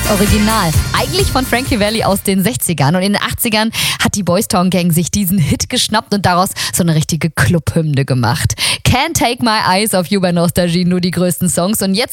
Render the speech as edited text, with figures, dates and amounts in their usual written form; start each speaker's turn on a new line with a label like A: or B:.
A: Original. Eigentlich von Frankie Valli aus den 60ern. Und in den 80ern hat die Boys Town Gang sich diesen Hit geschnappt und daraus so eine richtige Clubhymne gemacht. Can't Take My Eyes Off You bei Nostalgie, nur die größten Songs. Und jetzt